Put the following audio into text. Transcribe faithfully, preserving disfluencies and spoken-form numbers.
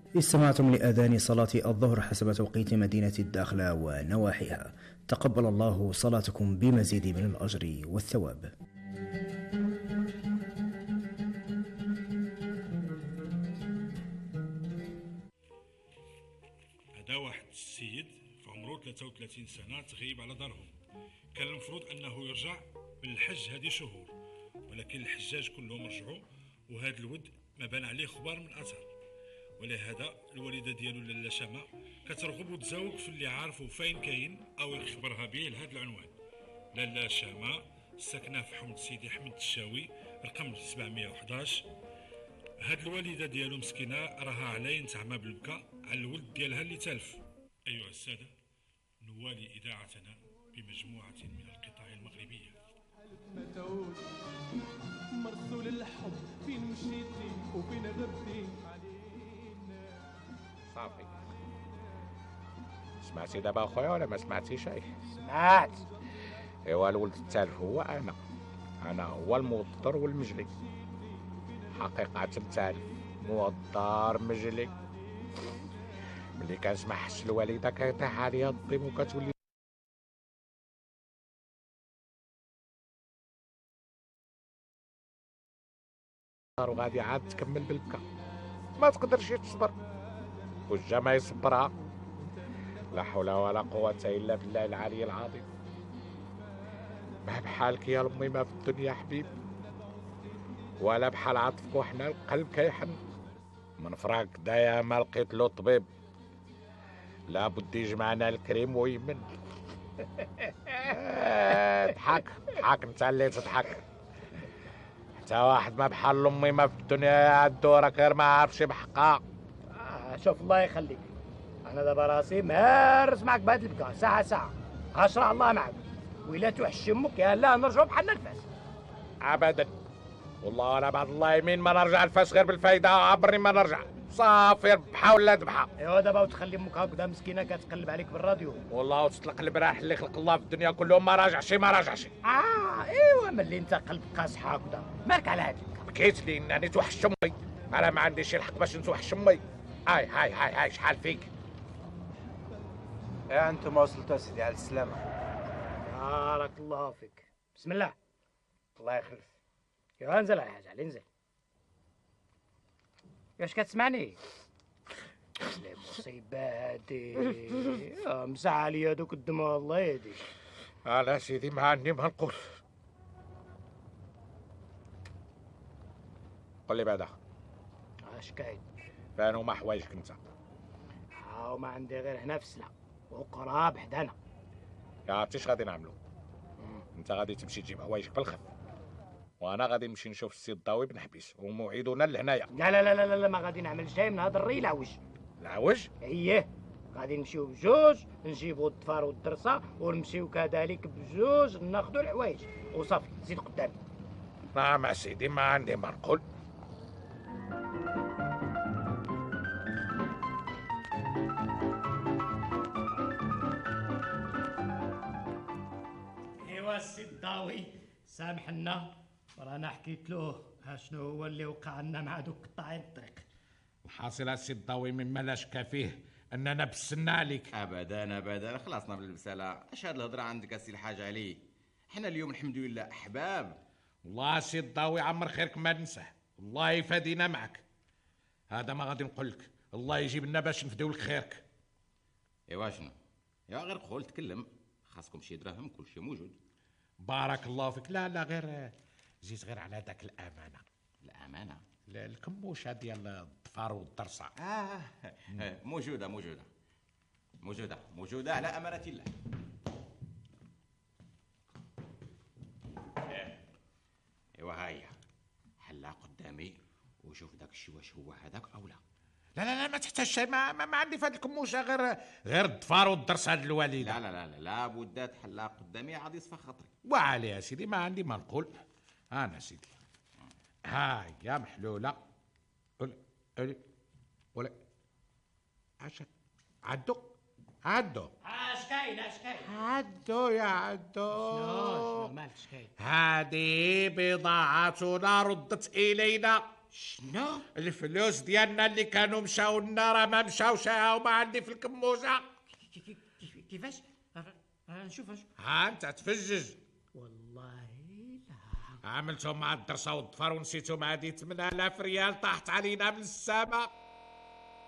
استمعتم لأذان صلاة الظهر حسب توقيت مدينة الداخلة ونواحيها. تقبل الله صلاتكم بمزيد من الأجر والثواب. هذا واحد السيد في عمره ثلاثة وثلاثين سنة تغيب على دارهم. كان المفروض أنه يرجع من الحج هذه شهور، ولكن الحجاج كلهم رجعوا وهذا الود ما بان عليه خبار من أثر. ولهذا الوالده ديالو لاله شمع كترغب وتزوج في اللي عارفه فين كاين او يخبرها به لهذا العنوان. لاله شمع ساكنه في حمد سيدي حمد الشاوي رقم سبعمية وحداش. هاد الوالده ديالو مسكينه راها علاين تعمى بالبكاء على الولد ديالها اللي تلف. ايها الساده، نوالي اذاعتنا بمجموعه من القطع المغربيه. مرسول الحب فين مشيتي وفين غبتي صافي. سمعتي دابا اخويا ولا ما سمعتي شيء؟ سمعت. ايوا الولد التالف هو انا انا هو الموضر والمجلي. حقيقة التالف موضر مجلي. ملي كنسمع حس الوالده كيطيح عليا الضيم وكتولي وغادي عاد تكمل بالبكا، ما تقدرش تصبر وجا ما يصبرها. لا حول ولا قوة إلا بالله العلي العظيم. ما بحالك يا أمي ما في الدنيا حبيب، ولا بحال عطفك وحنا القلب كيحن. من فراق دايا ما لقيت له طبيب، لابد يجمعنا الكريم ويمن. ضحك ضحك انت اللي تضحك. حتى واحد ما بحال امي ما في الدنيا يا الدورة غير ما عارفش بحقها. آه شوف الله يخليك، انا دابا راسي مهرس معك بهاد البكا ساعه ساعه. غاشرع الله معك، وإلا توحش امك يا لا نرجعوا بحالنا الفاس. ابدا والله انا بعد الله يمين ما نرجع الفاس غير بالفايده، عبرني ما نرجع. صافي ربحها ولا ذبحها. ايوا دابا وتخلي امك هكذا مسكينه كتقلب عليك بالراديو. والله وتطلق البراح اللي خلق الله في الدنيا كلهم ما راجعش ما راجعش. اه ايوا ملي انت قلبك قاصح هكذا مالك على هاديك. بكيت لي انني توحش امي، انا ما عنديش الحق باش نتوحش امي. هاي هاي هاي هاي شحال فيك؟ يا انتم وصلتوا سيدي على السلامه. بارك الله فيك. بسم الله. الله يخلف. يا انزل على حاجه انزل. واش كتسمعني؟ المصيبه هادي مسح عليا دوك الدموع الله يهديك. انا سيدي ما عندي ما نقول. قل لي بعدا اش كاين؟ فين هما حوايجك انت؟ هاو ما عندي غير هنا في السلا وقراب حدانا. يا عرفتي اش غادي نعملو؟ انت غادي تمشي تجيب حوايجك بالخف، وانا غادي نمشي نشوف السي الضاوي بن حبيس وموعدنا لهنايا. لا لا لا لا لا ما غادي نعمل شيء من هذا الري العوج. العوج؟ اييه غادي نمشيو بجوج نجيبوا الضفار والدرسه ونمشيو كذلك بجوج ناخذوا الحوايج وصافي. زيد قدامي. نعم سيدي ما عندي ما نقول. ايوا السي الضاوي سامحنا، رانا حكيت له اشنو هو اللي وقع لنا مع دوك قطاعين الطريق. الحاصل السي الضاوي مما لا شك فيه اننا بسنا عليك. ابدا ابدا خلصنا بالمساله. اش هاد الهضره عندك السي الحاج علي؟ حنا اليوم الحمد لله احباب. والله السي الضاوي عمر خيرك ما ننساه، الله يفادينا معك. هذا ما غادي نقول لك، الله يجيب لنا باش نفديو لك خيرك. ايوا شنو؟ يا غير قول تكلم، خاصكم شي دراهم كل شيء موجود. بارك الله فيك. لا لا غير زيد غير على ذاك الامانه. الامانه؟ الكموشه ديال الضفار والدرسه. اه موجوده موجوده موجوده موجوده على امانه الله. ايوا هاهي حلها قدامي وشوف داك الشيء واش هو هذاك او لا. لا لا لا ما تحتاج شيء، ما, ما, ما عندي في هاد الكموشه غير غير الضفار والدرس هاد الوالده. لا لا لا لا لابد تحلها قدامي عاد يصفى خاطري. وعلي يا سيدي ما عندي ما نقول. انا سيدي ها يا محلوله ولا ولا ولا اش عدو عدو اش كاين اش كاين؟ عدو يا عدو. شنو شنو مالك اش كاين؟ هذه بضاعتنا ردت الينا شنو؟ الفلوس ديالنا اللي كانوا مشاو لنا راه ما مشاوش، ها هما عندي في الكموجه. كيفاش؟ نشوف ها انت تفجج. والله لا عملتهم مع الدرسه والظفر ونسيتهم هذه ثمانية آلاف ريال طاحت علينا من السماء.